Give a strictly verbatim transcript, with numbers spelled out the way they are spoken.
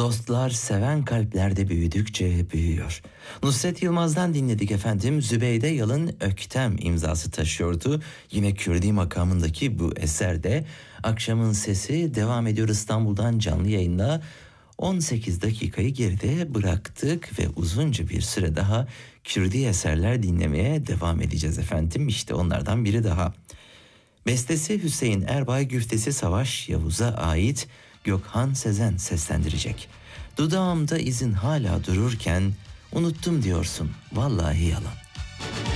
Dostlar seven kalplerde büyüdükçe büyüyor. Nusret Yılmaz'dan dinledik efendim. Zübeyde Yalın Öktem imzası taşıyordu. Yine Kürdi makamındaki bu eserde Akşamın Sesi devam ediyor İstanbul'dan canlı yayında. on sekiz dakikayı geride bıraktık ve uzunca bir süre daha Kürdi eserler dinlemeye devam edeceğiz efendim. İşte onlardan biri daha. Bestesi Hüseyin Erbay, güftesi Savaş Yavuz'a ait. Gökhan Sezen seslendirecek. Dudağımda izin hala dururken unuttum diyorsun, vallahi yalan.